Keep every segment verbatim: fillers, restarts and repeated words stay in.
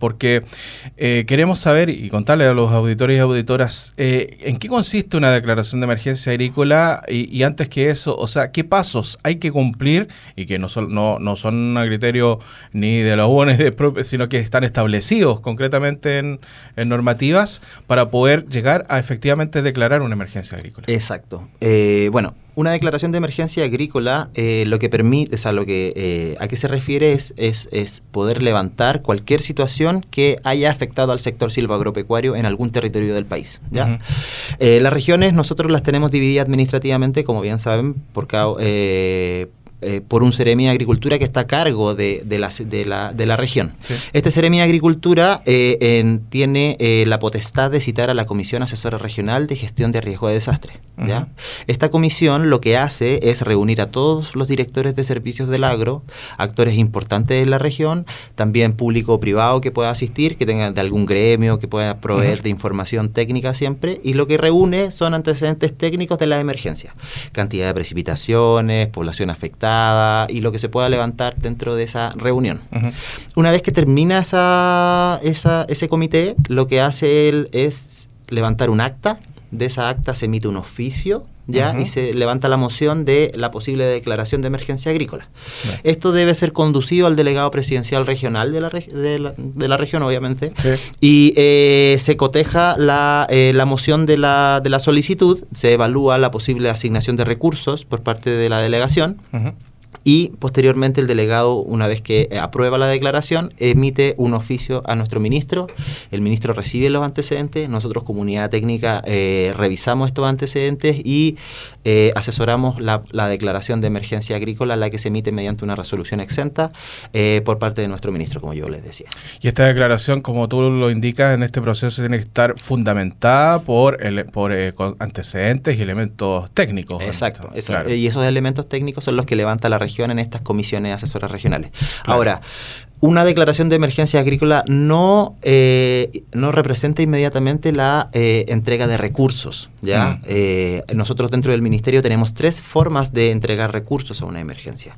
porque eh, queremos saber y contarle a los auditores y auditoras eh, en qué consiste una declaración de emergencia agrícola y, y antes que eso, o sea, qué pasos hay que cumplir y que no son, no, no son a criterio ni de la U N, sino que están establecidos concretamente en, en normativas para poder llegar a efectivamente declarar una emergencia agrícola. Exacto. Eh, bueno, una declaración de emergencia agrícola eh, lo que permite, o sea, lo que eh, a qué se refiere es, es, es poder levantar cualquier situación que haya afectado al sector silvoagropecuario en algún territorio del país, ¿ya? Uh-huh. Eh, las regiones nosotros las tenemos divididas administrativamente, como bien saben, por cada... Eh, Eh, por un Seremi de Agricultura que está a cargo de, de, la, de, la, de la región. Sí. Este Seremi de Agricultura eh, en, tiene eh, la potestad de citar a la Comisión Asesora Regional de Gestión de Riesgo de Desastre. Uh-huh. ¿Ya? Esta comisión lo que hace es reunir a todos los directores de servicios del agro, actores importantes de la región, también público o privado que pueda asistir, que tenga de algún gremio, que pueda proveer uh-huh. de información técnica siempre, y lo que reúne son antecedentes técnicos de la emergencia, cantidad de precipitaciones, población afectada, y lo que se pueda levantar dentro de esa reunión. Uh-huh. Una vez que termina esa, esa, ese comité, lo que hace él es levantar un acta. De esa acta se emite un oficio, ¿ya? Uh-huh. Y se levanta la moción de la posible declaración de emergencia agrícola. Uh-huh. Esto debe ser conducido al delegado presidencial regional de la, reg- de la, de la región, obviamente, sí. y eh, se coteja la, eh, la moción de la, de la solicitud, se evalúa la posible asignación de recursos por parte de la delegación, uh-huh. y posteriormente el delegado, una vez que aprueba la declaración, emite un oficio a nuestro ministro. El ministro recibe los antecedentes, nosotros como unidad técnica eh, revisamos estos antecedentes y eh, asesoramos la, la declaración de emergencia agrícola, la que se emite mediante una resolución exenta eh, por parte de nuestro ministro, como yo les decía. Y esta declaración, como tú lo indicas, en este proceso tiene que estar fundamentada por, el, por eh, antecedentes y elementos técnicos. Exacto, eso, claro. Y esos elementos técnicos son los que levanta la región en estas comisiones asesoras regionales. Claro. Ahora, una declaración de emergencia agrícola no, eh, no representa inmediatamente la eh, entrega de recursos, ¿ya? Mm. Eh, nosotros dentro del ministerio tenemos tres formas de entregar recursos a una emergencia.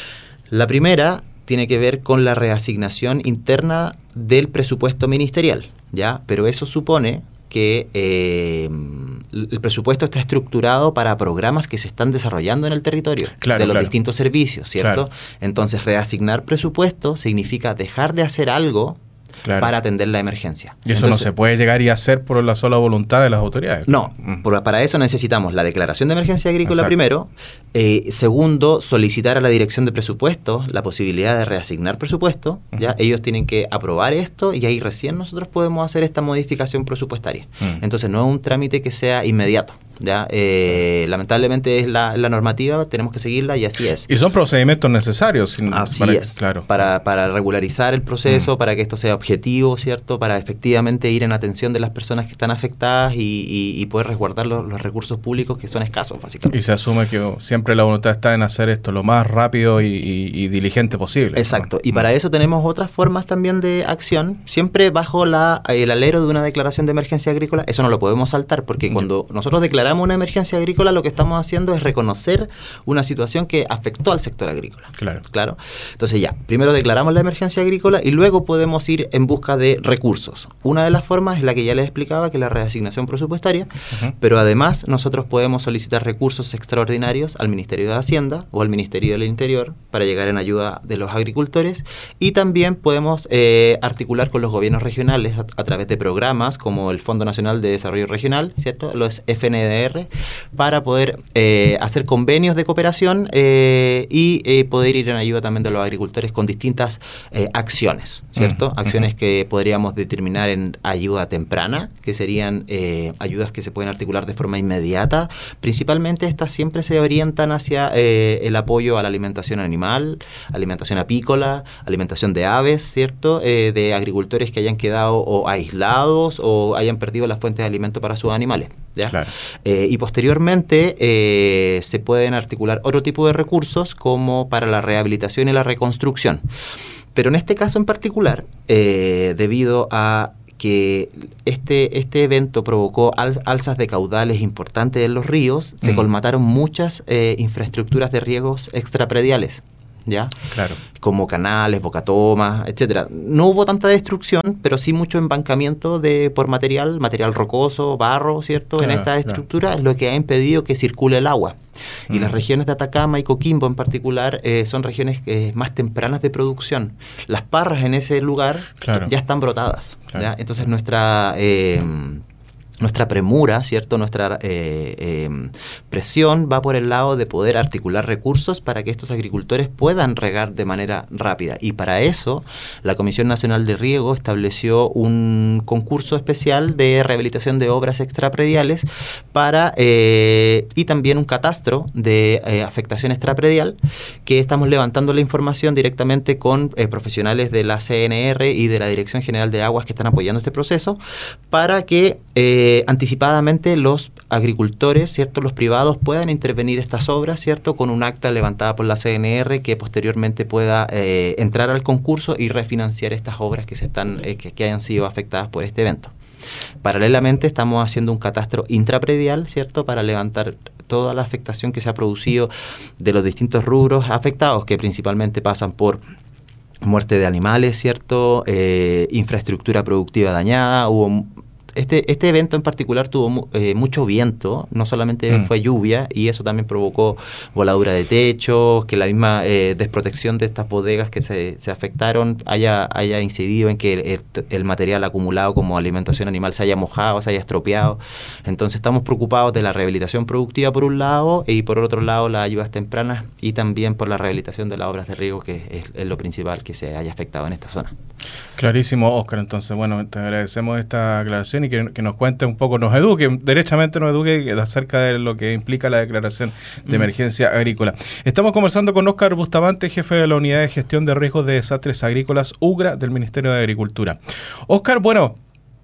La primera tiene que ver con la reasignación interna del presupuesto ministerial, ¿ya? Pero eso supone que eh, el presupuesto está estructurado para programas que se están desarrollando en el territorio, claro, de los claro. distintos servicios, ¿cierto? Claro. Entonces, reasignar presupuesto significa dejar de hacer algo claro. para atender la emergencia. Y eso Entonces, no se puede llegar y hacer por la sola voluntad de las autoridades. No, mm. por, para eso necesitamos la declaración de emergencia agrícola Exacto. primero. Eh, segundo, solicitar a la dirección de presupuesto la posibilidad de reasignar presupuesto. Uh-huh. ¿Ya? Ellos tienen que aprobar esto y ahí recién nosotros podemos hacer esta modificación presupuestaria. Uh-huh. Entonces no es un trámite que sea inmediato. ¿Ya? Eh, lamentablemente es la, la normativa, tenemos que seguirla y así es. Y son procedimientos necesarios. Sin, así para, es, claro. para, para regularizar el proceso, mm. para que esto sea objetivo, ¿cierto? Para efectivamente ir en atención de las personas que están afectadas y, y, y poder resguardar los, los recursos públicos que son escasos, básicamente. Y se asume que siempre la voluntad está en hacer esto lo más rápido y, y, y diligente posible. Exacto, ¿no? y mm. para eso tenemos otras formas también de acción, siempre bajo la, el alero de una declaración de emergencia agrícola. Eso no lo podemos saltar, porque mm. cuando nosotros declaramos una emergencia agrícola, lo que estamos haciendo es reconocer una situación que afectó al sector agrícola. Claro. Claro. Entonces ya, primero declaramos la emergencia agrícola y luego podemos ir en busca de recursos. Una de las formas es la que ya les explicaba, que es la reasignación presupuestaria, uh-huh. pero además nosotros podemos solicitar recursos extraordinarios al Ministerio de Hacienda o al Ministerio del Interior para llegar en ayuda de los agricultores, y también podemos eh, articular con los gobiernos regionales a, a través de programas como el Fondo Nacional de Desarrollo Regional, ¿cierto? Los F N D R, para poder eh, hacer convenios de cooperación eh, y eh, poder ir en ayuda también de los agricultores con distintas eh, acciones, ¿cierto? Uh-huh. Acciones que podríamos determinar en ayuda temprana, que serían eh, ayudas que se pueden articular de forma inmediata. Principalmente estas siempre se orientan hacia eh, el apoyo a la alimentación animal, alimentación apícola, alimentación de aves, ¿cierto? Eh, de agricultores que hayan quedado o aislados o hayan perdido las fuentes de alimento para sus animales, ¿ya? Claro. Eh, y posteriormente eh, se pueden articular otro tipo de recursos como para la rehabilitación y la reconstrucción. Pero en este caso en particular, eh, debido a que este, este evento provocó al, alzas de caudales importantes en los ríos, se mm. colmataron muchas eh, infraestructuras de riegos extraprediales, ¿ya? Claro. Como canales, bocatomas, etcétera. No hubo tanta destrucción, pero sí mucho embancamiento de por material, material rocoso, barro, ¿cierto? Claro, en esta claro. estructura, lo que ha impedido que circule el agua. Y Mm. las regiones de Atacama y Coquimbo en particular eh, son regiones eh, más tempranas de producción. Las parras en ese lugar Claro. ya están brotadas. Claro. ¿ya? Entonces nuestra... Eh, Nuestra premura, ¿cierto? Nuestra eh, eh, presión va por el lado de poder articular recursos para que estos agricultores puedan regar de manera rápida. Y para eso, la Comisión Nacional de Riego estableció un concurso especial de rehabilitación de obras extraprediales para, eh, y también un catastro de eh, afectación extrapredial, que estamos levantando la información directamente con eh, profesionales de la C N R y de la Dirección General de Aguas que están apoyando este proceso, para que eh, anticipadamente los agricultores, ¿cierto? Los privados puedan intervenir estas obras, ¿cierto? Con un acta levantada por la C N R que posteriormente pueda eh, entrar al concurso y refinanciar estas obras que se están eh, que, que hayan sido afectadas por este evento. Paralelamente estamos haciendo un catastro intrapredial, ¿cierto? Para levantar toda la afectación que se ha producido de los distintos rubros afectados, que principalmente pasan por muerte de animales, ¿cierto? Eh, infraestructura productiva dañada, hubo... Este, este evento en particular tuvo eh, mucho viento, no solamente mm. fue lluvia, y eso también provocó voladura de techos, que la misma eh, desprotección de estas bodegas que se, se afectaron haya, haya incidido en que el, el material acumulado como alimentación animal se haya mojado, se haya estropeado. Entonces estamos preocupados de la rehabilitación productiva por un lado, y por otro lado las ayudas tempranas, y también por la rehabilitación de las obras de riego, que es, es lo principal que se haya afectado en esta zona. Clarísimo, Óscar. Entonces, bueno, te agradecemos esta aclaración y que, que nos cuente un poco, nos eduque, derechamente nos eduque acerca de lo que implica la declaración de mm. emergencia agrícola. Estamos conversando con Óscar Bustamante, jefe de la Unidad de Gestión de Riesgos de Desastres Agrícolas, UGRA, del Ministerio de Agricultura. Óscar, bueno,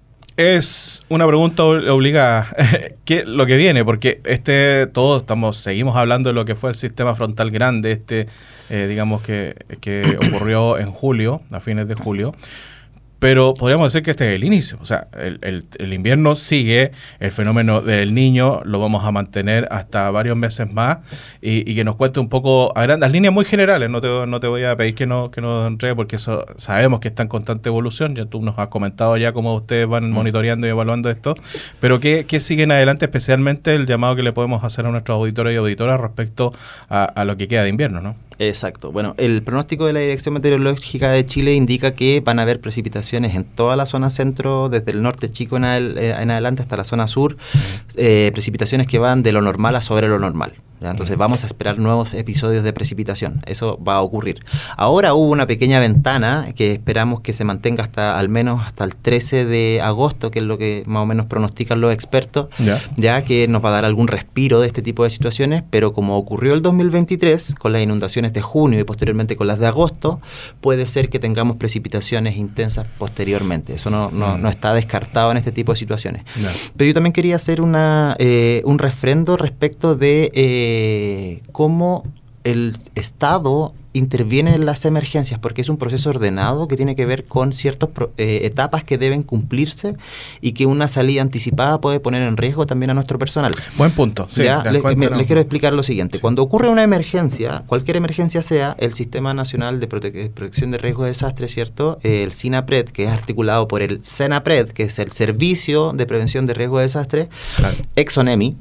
es una pregunta obligada. ¿Qué lo que viene? Porque este todos estamos seguimos hablando de lo que fue el sistema frontal grande, este eh, digamos que, que ocurrió en julio, a fines de julio. Pero podríamos decir que este es el inicio. O sea, el, el, el invierno sigue, el fenómeno del Niño lo vamos a mantener hasta varios meses más, y, y que nos cuente un poco a grandes líneas muy generales. No te, no te voy a pedir que no que nos entregue, porque eso sabemos que está en constante evolución. Ya tú nos has comentado ya cómo ustedes van monitoreando y evaluando esto. Pero ¿qué, qué siguen adelante, especialmente el llamado que le podemos hacer a nuestros auditores y auditoras respecto a, a lo que queda de invierno, ¿no? Exacto. Bueno, el pronóstico de la Dirección Meteorológica de Chile indica que van a haber precipitaciones en toda la zona centro, desde el norte chico en, adel- en adelante hasta la zona sur, eh, precipitaciones que van de lo normal a sobre lo normal. ¿Ya? Entonces vamos a esperar nuevos episodios de precipitación. Eso va a ocurrir. Ahora hubo una pequeña ventana que esperamos que se mantenga hasta al menos hasta el trece de agosto, que es lo que más o menos pronostican los expertos, ya. ya que nos va a dar algún respiro de este tipo de situaciones, pero como ocurrió el dos mil veintitrés, con las inundaciones de junio y posteriormente con las de agosto, puede ser que tengamos precipitaciones intensas posteriormente. Eso no, no, mm. no está descartado en este tipo de situaciones. No. Pero yo también quería hacer una, eh, un refrendo respecto de... Eh, Eh, cómo el Estado interviene en las emergencias, porque es un proceso ordenado que tiene que ver con ciertas eh, etapas que deben cumplirse, y que una salida anticipada puede poner en riesgo también a nuestro personal. Buen punto. Sí, ¿Ya? Les, me, les quiero explicar lo siguiente. Sí. Cuando ocurre una emergencia, cualquier emergencia sea, el Sistema Nacional de Prote- Protección de Riesgo de Desastres, ¿cierto? El SINAPRED, que es articulado por el SENAPRED, que es el Servicio de Prevención de Riesgo de Desastres, claro. ExxonEmi,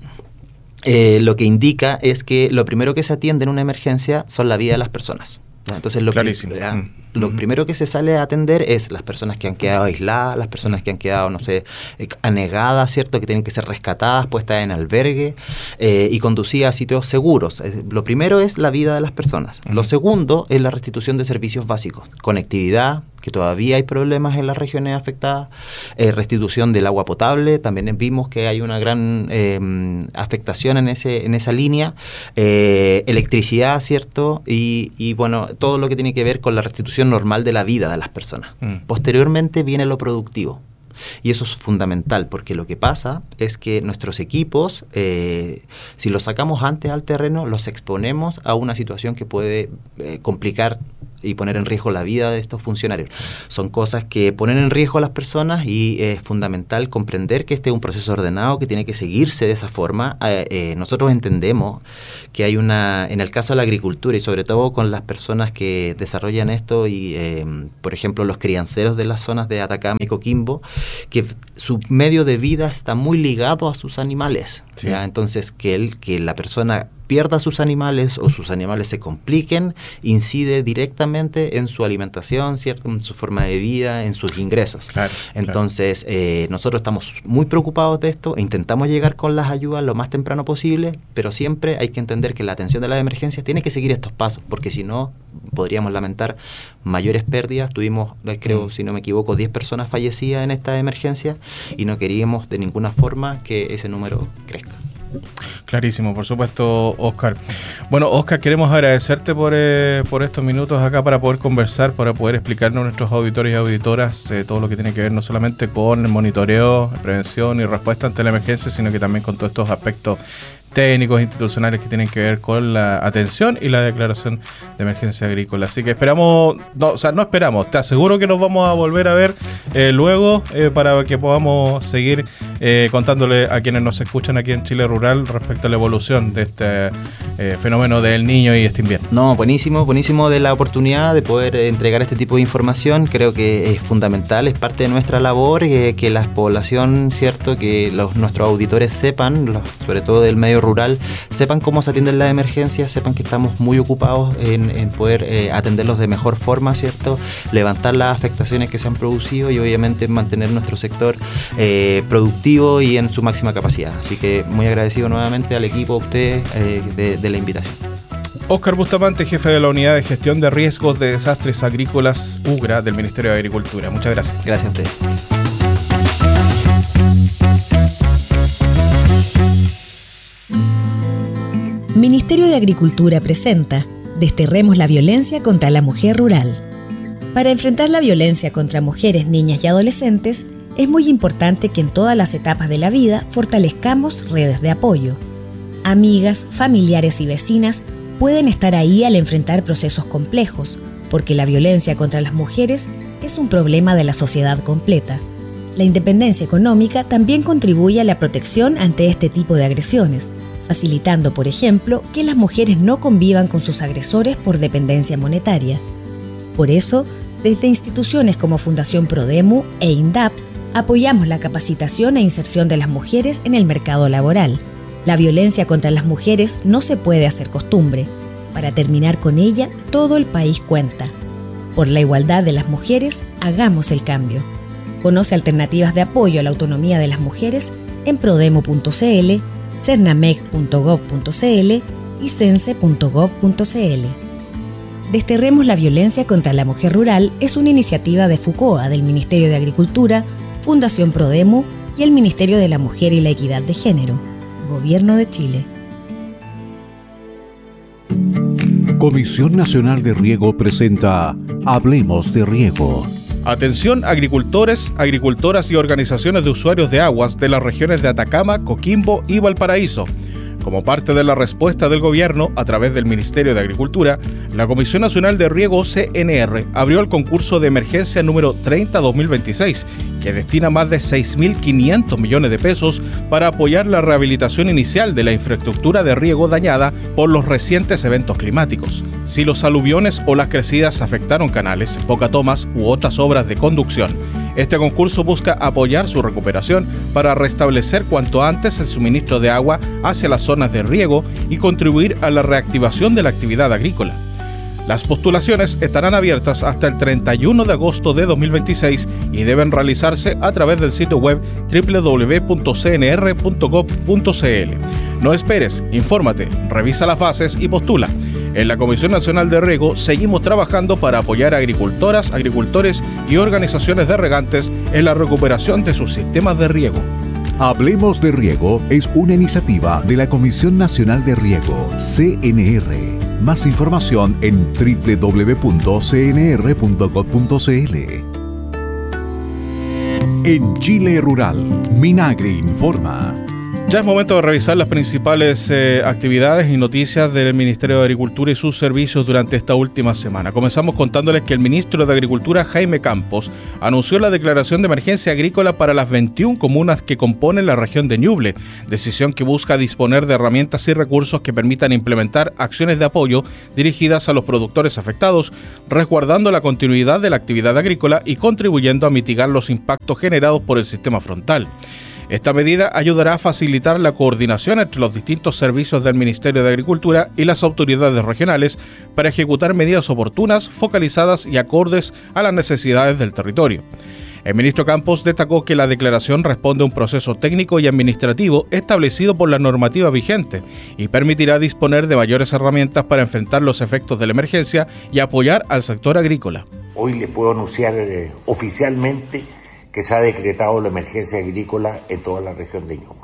Eh, lo que indica es que lo primero que se atiende en una emergencia son la vida de las personas. Entonces lo, pri- mm. lo mm. primero que se sale a atender es las personas que han quedado aisladas, las personas que han quedado, no sé, anegadas, ¿cierto? Que tienen que ser rescatadas, puestas en albergue eh, y conducidas a sitios seguros. Es, lo primero es la vida de las personas. Mm. Lo segundo es la restitución de servicios básicos, conectividad, que todavía hay problemas en las regiones afectadas, eh, restitución del agua potable, también vimos que hay una gran eh, afectación en ese en esa línea, eh, electricidad, ¿cierto? Y, y bueno, todo lo que tiene que ver con la restitución normal de la vida de las personas. Mm. Posteriormente viene lo productivo. Y eso es fundamental, porque lo que pasa es que nuestros equipos, eh, si los sacamos antes al terreno, los exponemos a una situación que puede eh, complicar y poner en riesgo la vida de estos funcionarios. Son cosas que ponen en riesgo a las personas y es fundamental comprender que este es un proceso ordenado que tiene que seguirse de esa forma. Eh, eh, nosotros entendemos que hay una, en el caso de la agricultura y sobre todo con las personas que desarrollan esto y, eh, por ejemplo, los crianceros de las zonas de Atacama y Coquimbo, que su medio de vida está muy ligado a sus animales. Sí. ¿Ya? Entonces, que, él, que la persona pierda sus animales o sus animales se compliquen, incide directamente en su alimentación, ¿cierto? En su forma de vida, en sus ingresos. Claro, Entonces, claro. Eh, nosotros estamos muy preocupados de esto e intentamos llegar con las ayudas lo más temprano posible, pero siempre hay que entender que la atención de las emergencias tiene que seguir estos pasos, porque si no, podríamos lamentar mayores pérdidas. Tuvimos, creo, mm. si no me equivoco, diez personas fallecidas en esta emergencia y no queríamos de ninguna forma que ese número crezca. Clarísimo, por supuesto, Oscar. Bueno, Oscar, queremos agradecerte por, eh, por estos minutos acá para poder conversar, para poder explicarnos a nuestros auditores y auditoras eh, todo lo que tiene que ver no solamente con el monitoreo, prevención y respuesta ante la emergencia, sino que también con todos estos aspectos técnicos, institucionales que tienen que ver con la atención y la declaración de emergencia agrícola. Así que esperamos, no, o sea, no esperamos, te aseguro que nos vamos a volver a ver eh, luego eh, para que podamos seguir eh, contándole a quienes nos escuchan aquí en Chile Rural respecto a la evolución de este eh, fenómeno del Niño y este invierno. No, buenísimo, buenísimo de la oportunidad de poder entregar este tipo de información. Creo que es fundamental, es parte de nuestra labor eh, que la población, cierto, que los, nuestros auditores sepan, los, sobre todo del medio rural, sepan cómo se atienden las emergencias, sepan que estamos muy ocupados en, en poder eh, atenderlos de mejor forma, ¿cierto? Levantar las afectaciones que se han producido y obviamente mantener nuestro sector eh, productivo y en su máxima capacidad. Así que muy agradecido nuevamente al equipo, a ustedes, eh, de, de la invitación. Oscar Bustamante, jefe de la Unidad de Gestión de Riesgos de Desastres Agrícolas UGRA del Ministerio de Agricultura. Muchas gracias. Gracias a ustedes. Ministerio de Agricultura presenta Desterremos la violencia contra la mujer rural. Para enfrentar la violencia contra mujeres, niñas y adolescentes, es muy importante que en todas las etapas de la vida fortalezcamos redes de apoyo. Amigas, familiares y vecinas pueden estar ahí al enfrentar procesos complejos, porque la violencia contra las mujeres es un problema de la sociedad completa. La independencia económica también contribuye a la protección ante este tipo de agresiones, facilitando, por ejemplo, que las mujeres no convivan con sus agresores por dependencia monetaria. Por eso, desde instituciones como Fundación Prodemu e INDAP, apoyamos la capacitación e inserción de las mujeres en el mercado laboral. La violencia contra las mujeres no se puede hacer costumbre. Para terminar con ella, todo el país cuenta. Por la igualdad de las mujeres, hagamos el cambio. Conoce alternativas de apoyo a la autonomía de las mujeres en prodemu punto c l, cernamec punto gov punto c l y cense punto gov punto c l. Desterremos la violencia contra la mujer rural es una iniciativa de FUCOA del Ministerio de Agricultura, Fundación Prodemu y el Ministerio de la Mujer y la Equidad de Género, Gobierno de Chile. Comisión Nacional de Riego presenta Hablemos de Riego. Atención agricultores, agricultoras y organizaciones de usuarios de aguas de las regiones de Atacama, Coquimbo y Valparaíso. Como parte de la respuesta del gobierno a través del Ministerio de Agricultura, la Comisión Nacional de Riego C N R abrió el concurso de emergencia número treinta dos mil veintiséis, que destina más de seis mil quinientos millones de pesos para apoyar la rehabilitación inicial de la infraestructura de riego dañada por los recientes eventos climáticos. Si los aluviones o las crecidas afectaron canales, bocatomas u otras obras de conducción, este concurso busca apoyar su recuperación para restablecer cuanto antes el suministro de agua hacia las zonas de riego y contribuir a la reactivación de la actividad agrícola. Las postulaciones estarán abiertas hasta el treinta y uno de agosto de dos mil veintiséis y deben realizarse a través del sitio web doble u doble u doble u punto c n r punto gov punto c l. No esperes, infórmate, revisa las bases y postula. En la Comisión Nacional de Riego seguimos trabajando para apoyar a agricultoras, agricultores y organizaciones de regantes en la recuperación de sus sistemas de riego. Hablemos de Riego es una iniciativa de la Comisión Nacional de Riego, C N R. Más información en doble u doble u doble u punto c n r punto gov punto c l. En Chile Rural, Minagri informa. Ya es momento de revisar las principales eh, actividades y noticias del Ministerio de Agricultura y sus servicios durante esta última semana. Comenzamos contándoles que el ministro de Agricultura, Jaime Campos, anunció la declaración de emergencia agrícola para las veintiuna comunas que componen la región de Ñuble, decisión que busca disponer de herramientas y recursos que permitan implementar acciones de apoyo dirigidas a los productores afectados, resguardando la continuidad de la actividad agrícola y contribuyendo a mitigar los impactos generados por el sistema frontal. Esta medida ayudará a facilitar la coordinación entre los distintos servicios del Ministerio de Agricultura y las autoridades regionales para ejecutar medidas oportunas, focalizadas y acordes a las necesidades del territorio. El ministro Campos destacó que la declaración responde a un proceso técnico y administrativo establecido por la normativa vigente y permitirá disponer de mayores herramientas para enfrentar los efectos de la emergencia y apoyar al sector agrícola. Hoy les puedo anunciar eh, oficialmente que se ha decretado la emergencia agrícola en toda la región de Ñuble.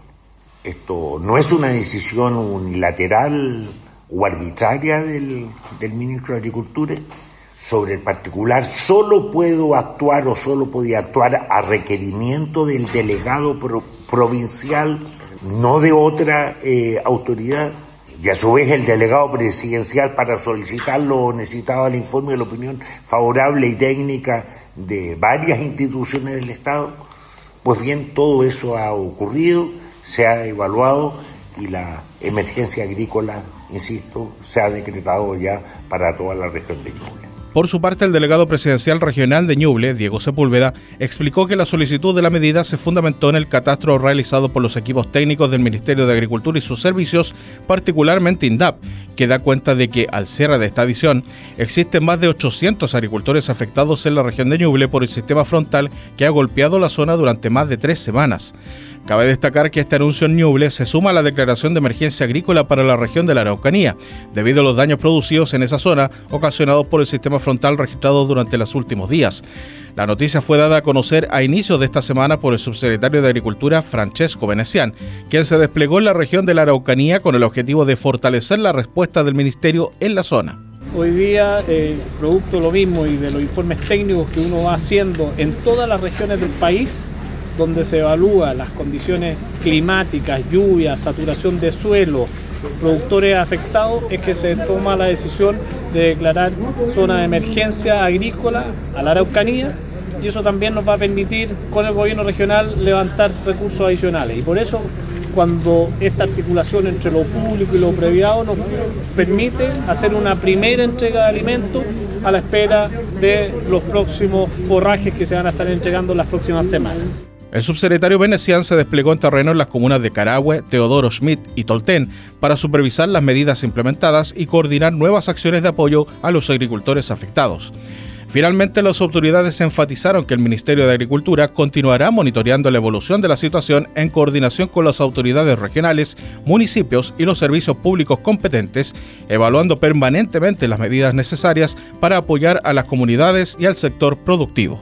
Esto no es una decisión unilateral o arbitraria del, del ministro de Agricultura. Sobre el particular, solo puedo actuar o solo podía actuar a requerimiento del delegado pro, provincial, no de otra eh, autoridad. Y a su vez el delegado presidencial, para solicitarlo, necesitaba el informe de la opinión favorable y técnica de varias instituciones del Estado. Pues bien, todo eso ha ocurrido, se ha evaluado y la emergencia agrícola, insisto, se ha decretado ya para toda la región de Ñuble. Por su parte, el delegado presidencial regional de Ñuble, Diego Sepúlveda, explicó que la solicitud de la medida se fundamentó en el catastro realizado por los equipos técnicos del Ministerio de Agricultura y sus servicios, particularmente INDAP, que da cuenta de que, al cierre de esta edición, existen más de ochocientos agricultores afectados en la región de Ñuble por el sistema frontal que ha golpeado la zona durante más de tres semanas. Cabe destacar que este anuncio en Ñuble se suma a la declaración de emergencia agrícola para la región de la Araucanía, debido a los daños producidos en esa zona ocasionados por el sistema frontal registrado durante los últimos días. La noticia fue dada a conocer a inicios de esta semana por el subsecretario de Agricultura, Francesco Venecián, quien se desplegó en la región de la Araucanía con el objetivo de fortalecer la respuesta del ministerio en la zona. Hoy día, eh, producto de lo mismo y de los informes técnicos que uno va haciendo en todas las regiones del país, donde se evalúan las condiciones climáticas, lluvias, saturación de suelo, productores afectados, es que se toma la decisión de declarar zona de emergencia agrícola a la Araucanía, y eso también nos va a permitir con el gobierno regional levantar recursos adicionales. Y por eso, cuando esta articulación entre lo público y lo privado nos permite hacer una primera entrega de alimentos a la espera de los próximos forrajes que se van a estar entregando en las próximas semanas. El subsecretario Venecián se desplegó en terreno en las comunas de Carahue, Teodoro Schmidt y Tolten para supervisar las medidas implementadas y coordinar nuevas acciones de apoyo a los agricultores afectados. Finalmente, las autoridades enfatizaron que el Ministerio de Agricultura continuará monitoreando la evolución de la situación en coordinación con las autoridades regionales, municipios y los servicios públicos competentes, evaluando permanentemente las medidas necesarias para apoyar a las comunidades y al sector productivo.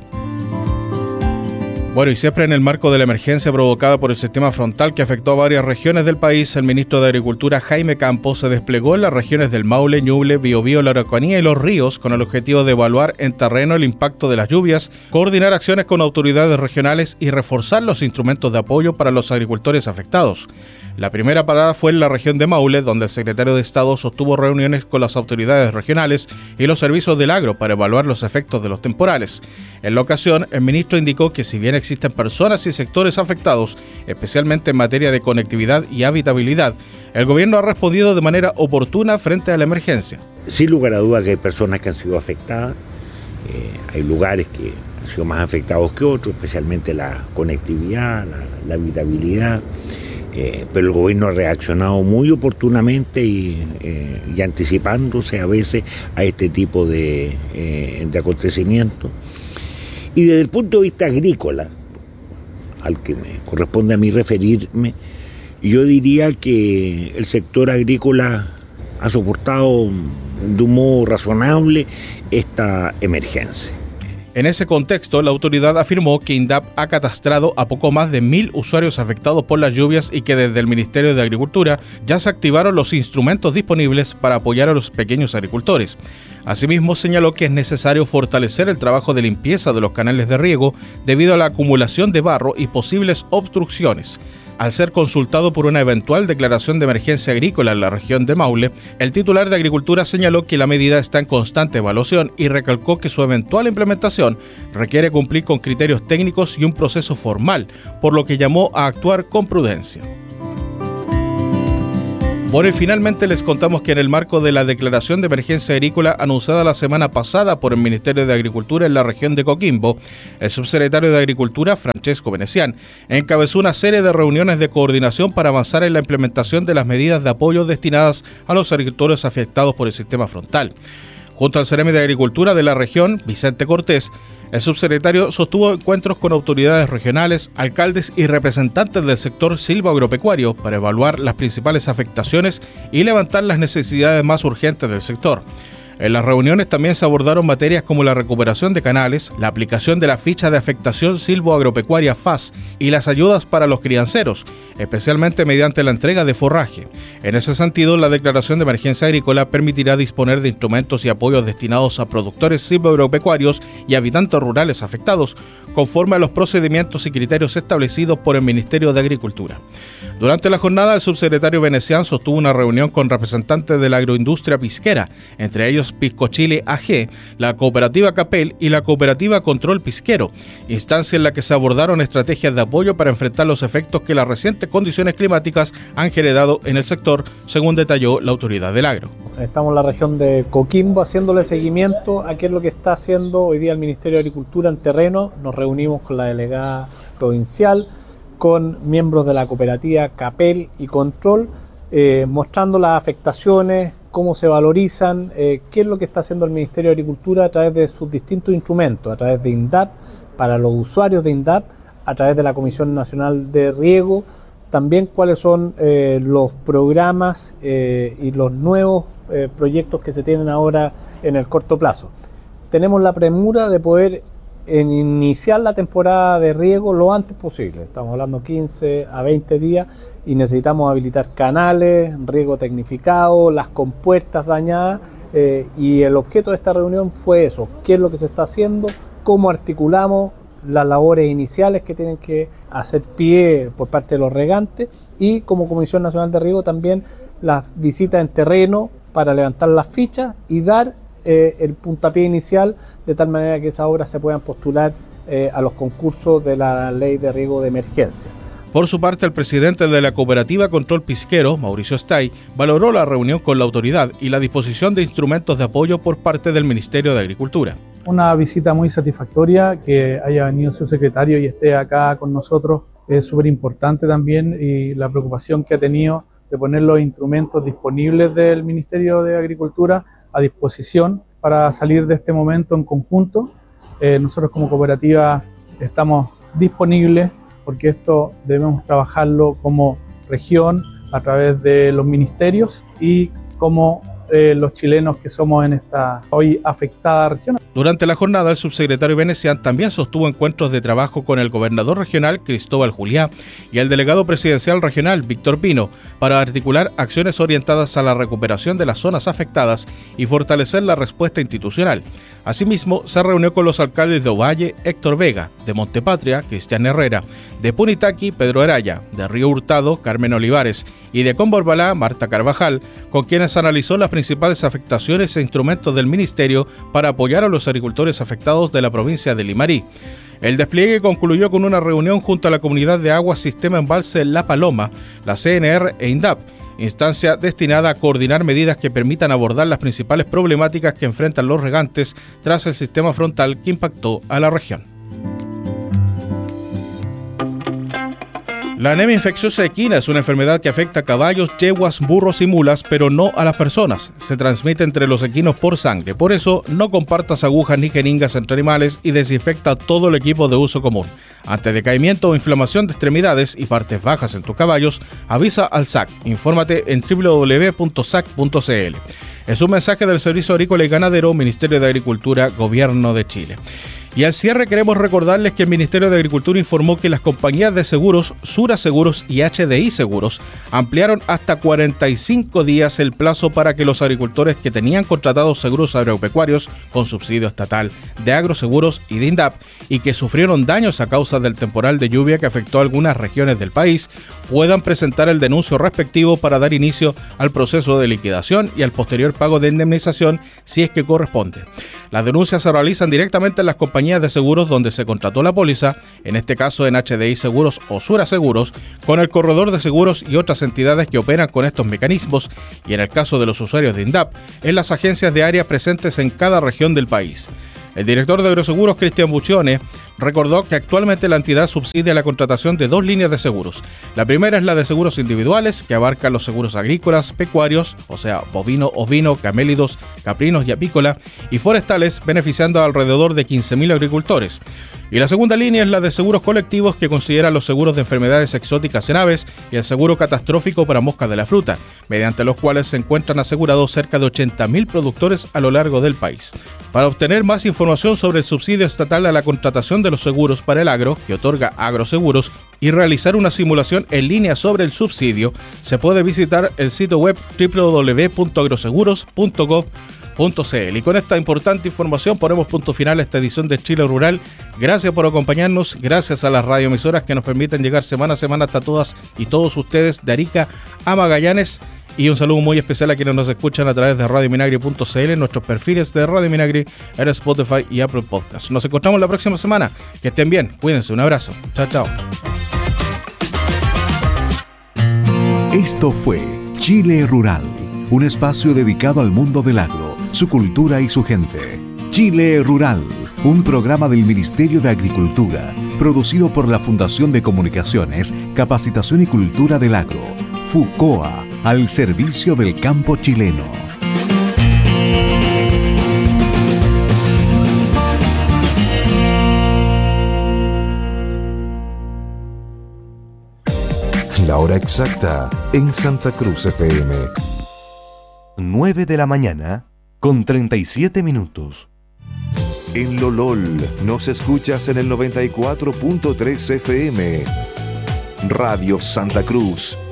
Bueno, y siempre en el marco de la emergencia provocada por el sistema frontal que afectó a varias regiones del país, el ministro de Agricultura, Jaime Campos, se desplegó en las regiones del Maule, Ñuble, Biobío, la Araucanía y Los Ríos con el objetivo de evaluar en terreno el impacto de las lluvias, coordinar acciones con autoridades regionales y reforzar los instrumentos de apoyo para los agricultores afectados. La primera parada fue en la región de Maule, donde el secretario de Estado sostuvo reuniones con las autoridades regionales y los servicios del agro para evaluar los efectos de los temporales. En la ocasión, el ministro indicó que si bien existen personas y sectores afectados, especialmente en materia de conectividad y habitabilidad, el gobierno ha respondido de manera oportuna frente a la emergencia. Sin lugar a dudas que hay personas que han sido afectadas, eh, hay lugares que han sido más afectados que otros, especialmente la conectividad, la, la habitabilidad. Eh, pero el gobierno ha reaccionado muy oportunamente y, eh, y anticipándose a veces a este tipo de, eh, de acontecimientos. Y desde el punto de vista agrícola, al que me corresponde a mí referirme, yo diría que el sector agrícola ha soportado de un modo razonable esta emergencia. En ese contexto, la autoridad afirmó que INDAP ha catastrado a poco más de mil usuarios afectados por las lluvias y que desde el Ministerio de Agricultura ya se activaron los instrumentos disponibles para apoyar a los pequeños agricultores. Asimismo, señaló que es necesario fortalecer el trabajo de limpieza de los canales de riego debido a la acumulación de barro y posibles obstrucciones. Al ser consultado por una eventual declaración de emergencia agrícola en la región de Maule, el titular de Agricultura señaló que la medida está en constante evaluación y recalcó que su eventual implementación requiere cumplir con criterios técnicos y un proceso formal, por lo que llamó a actuar con prudencia. Bueno, y finalmente les contamos que en el marco de la declaración de emergencia agrícola anunciada la semana pasada por el Ministerio de Agricultura en la región de Coquimbo, el subsecretario de Agricultura, Francesco Venecián, encabezó una serie de reuniones de coordinación para avanzar en la implementación de las medidas de apoyo destinadas a los agricultores afectados por el sistema frontal. Junto al Ceremi de Agricultura de la región, Vicente Cortés, el subsecretario sostuvo encuentros con autoridades regionales, alcaldes y representantes del sector silvoagropecuario para evaluar las principales afectaciones y levantar las necesidades más urgentes del sector. En las reuniones también se abordaron materias como la recuperación de canales, la aplicación de la ficha de afectación silvoagropecuaria F A S y las ayudas para los crianceros, especialmente mediante la entrega de forraje. En ese sentido, la declaración de emergencia agrícola permitirá disponer de instrumentos y apoyos destinados a productores silvoagropecuarios y habitantes rurales afectados, conforme a los procedimientos y criterios establecidos por el Ministerio de Agricultura. Durante la jornada, el subsecretario Venecián sostuvo una reunión con representantes de la agroindustria pisquera, entre ellos Piscochile A G, la cooperativa Capel y la cooperativa Control Pisquero, instancia en la que se abordaron estrategias de apoyo para enfrentar los efectos que las recientes condiciones climáticas han generado en el sector, según detalló la autoridad del agro. Estamos en la región de Coquimbo haciéndole seguimiento a qué es lo que está haciendo hoy día el Ministerio de Agricultura en terreno. Nos reunimos con la delegada provincial, con miembros de la cooperativa Capel y Control, eh, mostrando las afectaciones, cómo se valorizan, eh, qué es lo que está haciendo el Ministerio de Agricultura a través de sus distintos instrumentos, a través de INDAP, para los usuarios de INDAP, a través de la Comisión Nacional de Riego, también cuáles son eh, los programas eh, y los nuevos eh, proyectos que se tienen ahora en el corto plazo. Tenemos la premura de poder en iniciar la temporada de riego lo antes posible. Estamos hablando quince a veinte días y necesitamos habilitar canales, riego tecnificado, las compuertas dañadas eh, y el objeto de esta reunión fue eso, qué es lo que se está haciendo, cómo articulamos las labores iniciales que tienen que hacer pie por parte de los regantes y como Comisión Nacional de Riego también las visitas en terreno para levantar las fichas y dar Eh, el puntapié inicial de tal manera que esas obras se puedan postular eh, a los concursos de la Ley de Riego de Emergencia. Por su parte, el presidente de la cooperativa Control Pisquero, Mauricio Stay, valoró la reunión con la autoridad y la disposición de instrumentos de apoyo por parte del Ministerio de Agricultura. Una visita muy satisfactoria, que haya venido su secretario y esté acá con nosotros es súper importante también, y la preocupación que ha tenido de poner los instrumentos disponibles del Ministerio de Agricultura a disposición para salir de este momento en conjunto. Eh, nosotros como cooperativa estamos disponibles porque esto debemos trabajarlo como región a través de los ministerios y como eh, los chilenos que somos en esta hoy afectada región. Durante la jornada, el subsecretario Venecián también sostuvo encuentros de trabajo con el gobernador regional, Cristóbal Juliá, y el delegado presidencial regional, Víctor Pino, para articular acciones orientadas a la recuperación de las zonas afectadas y fortalecer la respuesta institucional. Asimismo, se reunió con los alcaldes de Ovalle, Héctor Vega, de Montepatria, Cristian Herrera, de Punitaqui, Pedro Araya, de Río Hurtado, Carmen Olivares, y de Comborbalá, Marta Carvajal, con quienes analizó las principales afectaciones e instrumentos del ministerio para apoyar a los agricultores afectados de la provincia de Limarí. El despliegue concluyó con una reunión junto a la Comunidad de Aguas Sistema Embalse La Paloma, la C N R e INDAP, instancia destinada a coordinar medidas que permitan abordar las principales problemáticas que enfrentan los regantes tras el sistema frontal que impactó a la región. La anemia infecciosa equina es una enfermedad que afecta a caballos, yeguas, burros y mulas, pero no a las personas. Se transmite entre los equinos por sangre. Por eso, no compartas agujas ni jeringas entre animales y desinfecta todo el equipo de uso común. Ante decaimiento o inflamación de extremidades y partes bajas en tus caballos, avisa al S A C. Infórmate en doble u doble u doble u punto s a c punto c l. Es un mensaje del Servicio Agrícola y Ganadero, Ministerio de Agricultura, Gobierno de Chile. Y al cierre queremos recordarles que el Ministerio de Agricultura informó que las compañías de seguros, Sura Seguros y H D I Seguros ampliaron hasta cuarenta y cinco días el plazo para que los agricultores que tenían contratados seguros agropecuarios con subsidio estatal de Agroseguros y de INDAP y que sufrieron daños a causa del temporal de lluvia que afectó a algunas regiones del país puedan presentar el denuncio respectivo para dar inicio al proceso de liquidación y al posterior pago de indemnización si es que corresponde. Las denuncias se realizan directamente en las compañías de seguros donde se contrató la póliza, en este caso en H D I Seguros o Sura Seguros, con el corredor de seguros y otras entidades que operan con estos mecanismos, y en el caso de los usuarios de INDAP, en las agencias de área presentes en cada región del país. El director de Agroseguros, Cristian Buccione, recordó que actualmente la entidad subsidia la contratación de dos líneas de seguros. La primera es la de seguros individuales, que abarca los seguros agrícolas, pecuarios, o sea, bovino, ovino, camélidos, caprinos y apícola, y forestales, beneficiando a alrededor de quince mil agricultores. Y la segunda línea es la de seguros colectivos, que considera los seguros de enfermedades exóticas en aves y el seguro catastrófico para moscas de la fruta, mediante los cuales se encuentran asegurados cerca de ochenta mil productores a lo largo del país. Para obtener más información sobre el subsidio estatal a la contratación de los seguros para el agro, que otorga Agroseguros, y realizar una simulación en línea sobre el subsidio, se puede visitar el sitio web doble u doble u doble u punto agroseguros punto gob punto c l. Y con esta importante información ponemos punto final a esta edición de Chile Rural. Gracias por acompañarnos, gracias a las radioemisoras que nos permiten llegar semana a semana hasta todas y todos ustedes de Arica a Magallanes. Y un saludo muy especial a quienes nos escuchan a través de radio minagri punto c l, en nuestros perfiles de Radio Minagri, en Spotify y Apple Podcasts. Nos encontramos la próxima semana. Que estén bien, cuídense, un abrazo. Chao, chao. Esto fue Chile Rural, un espacio dedicado al mundo del agro, su cultura y su gente. Chile Rural, un programa del Ministerio de Agricultura, producido por la Fundación de Comunicaciones, Capacitación y Cultura del Agro, FUCOA, al servicio del campo chileno. La hora exacta en Santa Cruz F M. nueve de la mañana con treinta y siete minutos. En Lolol nos escuchas en el noventa y cuatro punto tres F M. Radio Santa Cruz.